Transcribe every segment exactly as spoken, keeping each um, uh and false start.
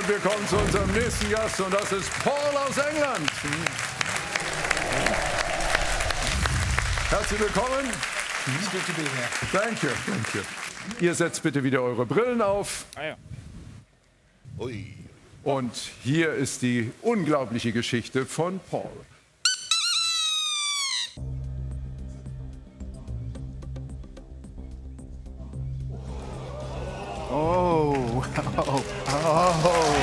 Und wir kommen zu unserem nächsten Gast und das ist Paul aus England. Herzlich willkommen. It's good to be here. Danke, danke. Ihr setzt bitte wieder eure Brillen auf. Ah, ja. Ui. Und hier ist die unglaubliche Geschichte von Paul. Oh, oh, oh.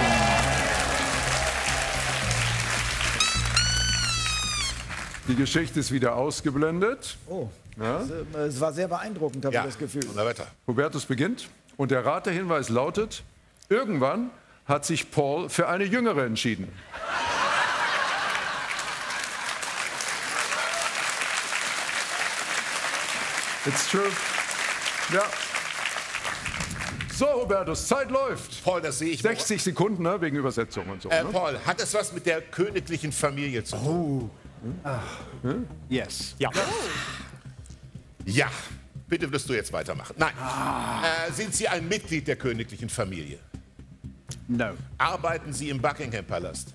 Die Geschichte ist wieder ausgeblendet. Oh, Ja? es, äh, es war sehr beeindruckend, habe Ja, ich das Gefühl. Donnerwetter. Hubertus beginnt und der Ratehinweis lautet: Irgendwann hat sich Paul für eine Jüngere entschieden. It's true. Ja. So, Hubertus, Zeit läuft. Paul, das sehe ich. sechzig Sekunden, ne, wegen Übersetzung und so. Äh, Ne? Paul, hat es was mit der königlichen Familie zu tun? Yes. Ja. Ja. Bitte wirst du jetzt weitermachen. Nein. Äh, sind Sie ein Mitglied der königlichen Familie? No. Arbeiten Sie im Buckingham Palast?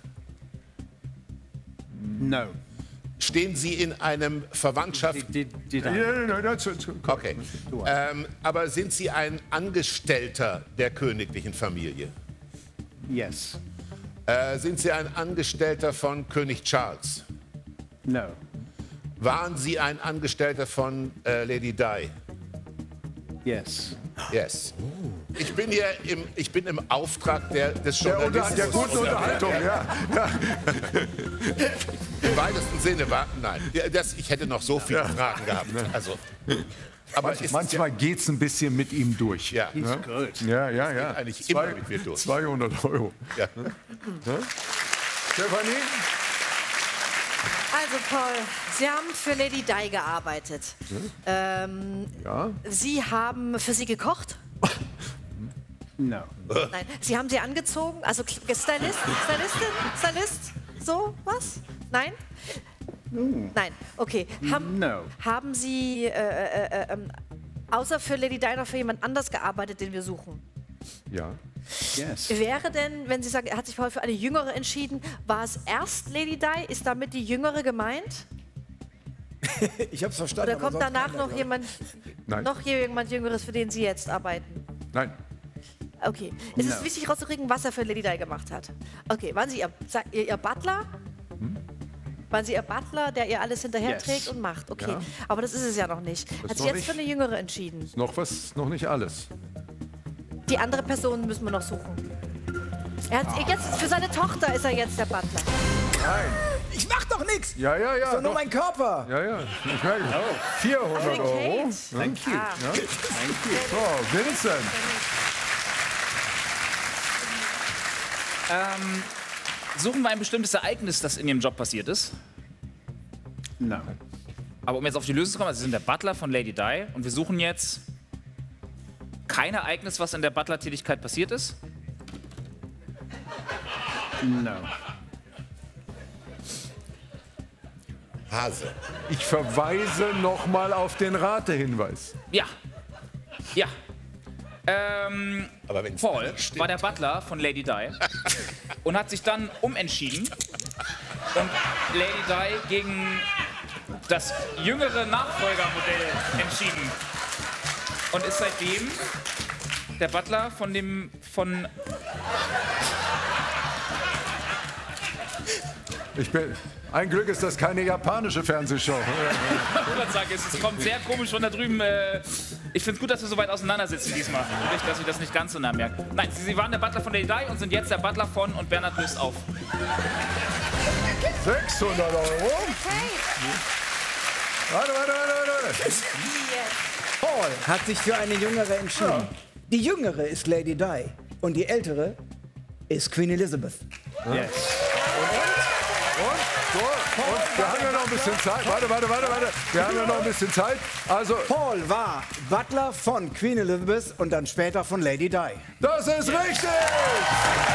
No. Stehen Sie in einem Verwandtschaft... Did, did I? Ja, ja, ja, zu- zu- Okay. Ähm, aber sind Sie ein Angestellter der königlichen Familie? Yes. Äh, sind Sie ein Angestellter von König Charles? No. Waren Sie ein Angestellter von äh, Lady Di? Yes. Yes. Ich bin hier im, ich bin im Auftrag der, des Der, unter, Journalismus. der guten Unterhaltung, ja. ja. Im weitesten Sinne war, nein. Das, ich hätte noch so viele Fragen gehabt. Also, aber ist Manchmal geht es ein bisschen mit ihm durch. ja, ja. He's good. Ja, ja, ja. eigentlich immer mit mir durch. zweihundert Euro. Ja. Stefanie? Also Paul, Sie haben für Lady Di gearbeitet. Ähm, Ja. Sie haben für sie gekocht? No. Nein. Sie haben sie angezogen? Also K- Stylist? Stylistin? Stylist? So was? Nein? Nein. Okay. Ham, No. Haben Sie äh, äh, äh, ähm, außer für Lady Di noch für jemand anders gearbeitet, den wir suchen? Ja. Yes. Wäre denn, wenn Sie sagen, er hat sich Paul für eine Jüngere entschieden, war es erst Lady Di? Ist damit die Jüngere gemeint? Ich habe es verstanden. Oder aber kommt sonst danach keiner, noch glaub jemand, Nein. noch jemand Jüngeres, für den Sie jetzt arbeiten? Nein. Okay. Es ist No. wichtig rauszukriegen, was er für Lady Di gemacht hat. Okay, waren Sie ihr, sag- ihr, ihr Butler? Waren Sie ihr Butler, der ihr alles hinterher Yes. trägt und macht? Okay, Ja. aber das ist es ja noch nicht. ist Hat sich noch jetzt nicht. für eine Jüngere entschieden. Noch was, noch nicht alles. Die andere Person müssen wir noch suchen. Er hat jetzt, für seine Tochter ist er jetzt der Butler. Nein. Ich mach doch nichts! Ja, ja, ja. Das ist doch nur doch. mein Körper! Ja, ja. Ich merke. vierhundert Harry Euro. Kate. Thank you. Ah. So, Vincent. Ähm, suchen wir ein bestimmtes Ereignis, das in Ihrem Job passiert ist. No. Aber um jetzt auf die Lösung zu kommen, also Sie sind der Butler von Lady Di und wir suchen jetzt kein Ereignis, was in der Butler-Tätigkeit passiert ist. No. Hase. Ich verweise noch mal auf den Ratehinweis. Ja. Ja. Ähm, Aber wenn Paul war der Butler von Lady Di und hat sich dann umentschieden und Lady Di gegen das jüngere Nachfolgermodell entschieden und ist seitdem der Butler von dem von Ich bin, ein Glück ist das keine japanische Fernsehshow. Ich würde sagen, es es kommt sehr komisch von da drüben. Äh, ich finde es gut, dass wir so weit auseinandersitzen diesmal. Nicht, dass ich das nicht ganz so nah merke. Nein, Sie, Sie waren der Butler von Lady Di und sind jetzt der Butler von und Bernhard löst auf. sechshundert Euro. Warte, warte, warte, warte. Paul hat sich für eine Jüngere entschieden. Die Jüngere ist Lady Di und die Ältere ist Queen Elizabeth. Yes. So, und wir haben ja noch ein bisschen Zeit. Warte, warte, warte, warte. Wir haben ja noch ein bisschen Zeit. Also, Paul war Butler von Queen Elizabeth und dann später von Lady Di. das ist richtig!